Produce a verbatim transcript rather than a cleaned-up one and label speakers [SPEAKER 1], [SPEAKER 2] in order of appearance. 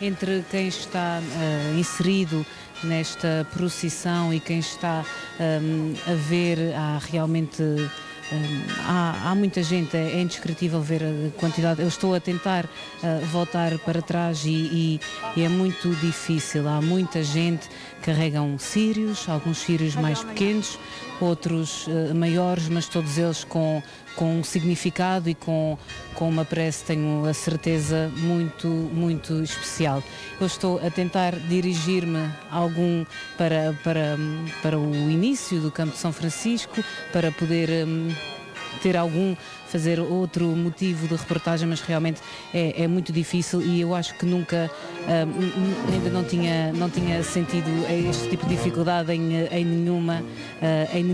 [SPEAKER 1] entre quem está uh, inserido nesta procissão e quem está um, a ver, há realmente... Um, há, há muita gente, é, é indescritível ver a quantidade. Eu estou a tentar uh, voltar para trás e, e, e é muito difícil. Há muita gente que carregam círios, alguns círios mais pequenos, outros uh, maiores, mas todos eles com, com um significado e com, com uma prece, tenho a certeza, muito, muito especial. Eu estou a tentar dirigir-me algum para, para, para o início do Campo de São Francisco, para poder um, ter algum, fazer outro motivo de reportagem, mas realmente é, é muito difícil e eu acho que nunca, um, ainda não tinha, não tinha sentido este tipo de dificuldade em, em nenhuma, uh, em